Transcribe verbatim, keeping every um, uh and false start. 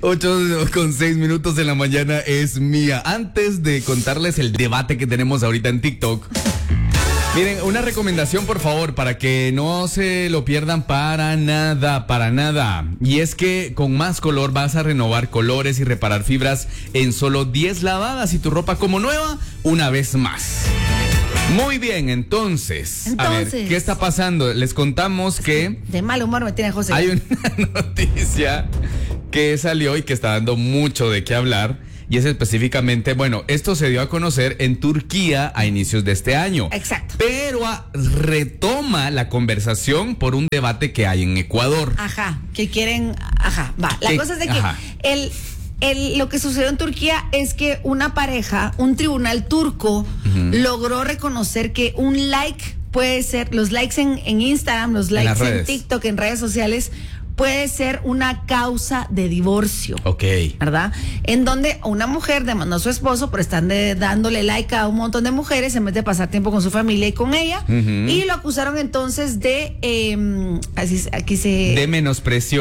ocho con seis minutos de la mañana es mía. Antes de contarles el debate que tenemos ahorita en TikTok, miren, una recomendación por favor para que no se lo pierdan para nada, para nada. Y es que con Más Color vas a renovar colores y reparar fibras en solo diez lavadas y tu ropa como nueva una vez más. Muy bien, entonces, entonces, a ver, ¿qué está pasando? Les contamos que de mal humor me tiene José. Hay una noticia que salió y que está dando mucho de qué hablar. Y es específicamente, bueno, esto se dio a conocer en Turquía a inicios de este año. Exacto. Pero a, retoma la conversación por un debate que hay en Ecuador. Ajá, que quieren, ajá, va. La ¿Qué? cosa es de que Ajá. el... El, lo que sucedió en Turquía es que una pareja, un tribunal turco, uh-huh. logró reconocer que un like puede ser, los likes en, en Instagram, los likes en, en TikTok, en redes sociales, puede ser una causa de divorcio. Ok. ¿Verdad? En donde una mujer demandó a su esposo por estar de, dándole like a un montón de mujeres en vez de pasar tiempo con su familia y con ella. Uh-huh. Y lo acusaron entonces de, eh, así, aquí se... de menosprecio